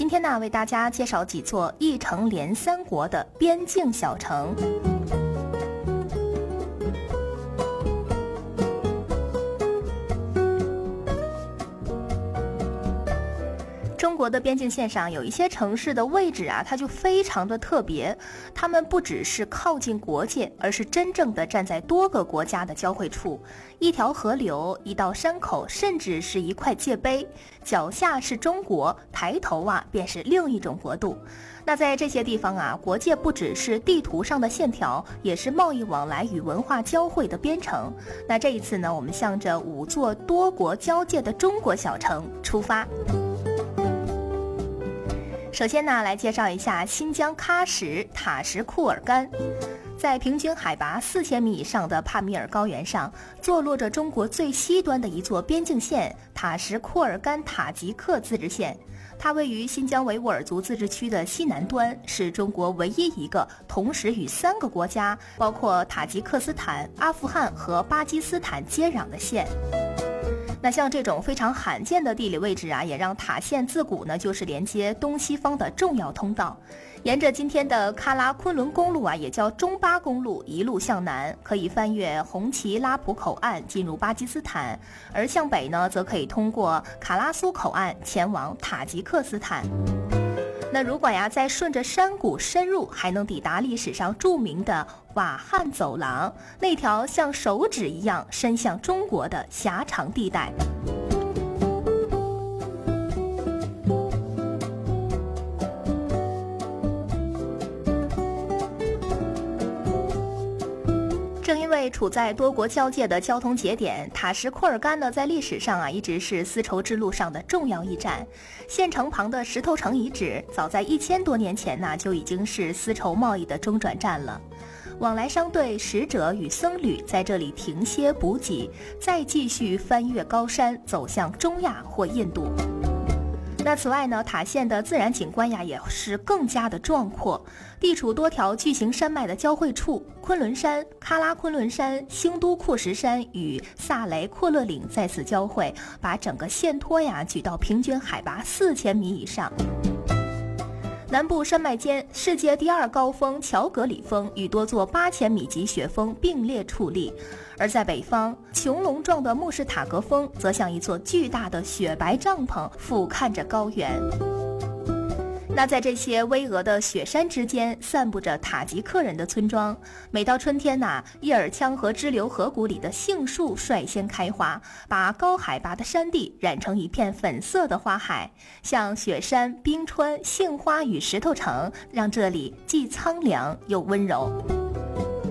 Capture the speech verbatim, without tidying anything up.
今天呢，为大家介绍几座一城连三国的边境小城。中国的边境线上有一些城市的位置啊，它就非常的特别，它们不只是靠近国界，而是真正的站在多个国家的交汇处。一条河流，一道山口，甚至是一块界碑，脚下是中国，抬头啊便是另一种国度。那在这些地方啊，国界不只是地图上的线条，也是贸易往来与文化交汇的边城。那这一次呢，我们向着五座多国交界的中国小城出发。首先呢，来介绍一下新疆喀什塔什库尔干。在平均海拔四千米以上的帕米尔高原上，坐落着中国最西端的一座边境线塔什库尔干塔吉克自治县。它位于新疆维吾尔族自治区的西南端，是中国唯一一个同时与三个国家，包括塔吉克斯坦、阿富汗和巴基斯坦接壤的县。那像这种非常罕见的地理位置啊，也让塔县自古呢就是连接东西方的重要通道。沿着今天的喀拉昆仑公路啊，也叫中巴公路，一路向南可以翻越红旗拉普口岸进入巴基斯坦，而向北呢则可以通过卡拉苏口岸前往塔吉克斯坦。那如果呀再顺着山谷深入，还能抵达历史上著名的瓦罕走廊，那条像手指一样伸向中国的狭长地带。正因为处在多国交界的交通节点，塔什库尔干呢，在历史上啊一直是丝绸之路上的重要驿站。县城旁的石头城遗址，早在一千多年前呢，就已经是丝绸贸易的中转站了。往来商队、使者与僧侣在这里停歇补给，再继续翻越高山，走向中亚或印度。那此外呢，塔县的自然景观呀也是更加的壮阔，地处多条巨型山脉的交汇处，昆仑山、喀拉昆仑山、兴都库什山与萨雷阔勒岭在此交汇，把整个县托呀举到平均海拔四千米以上。南部山脉间，世界第二高峰乔格里峰与多座八千米级雪峰并列矗立，而在北方，穹隆状的穆士塔格峰则像一座巨大的雪白帐篷，俯瞰着高原。那在这些巍峨的雪山之间，散布着塔吉克人的村庄。每到春天呐，叶尔羌和支流河谷里的杏树率先开花，把高海拔的山地染成一片粉色的花海。像雪山、冰川、杏花与石头城，让这里既苍凉又温柔。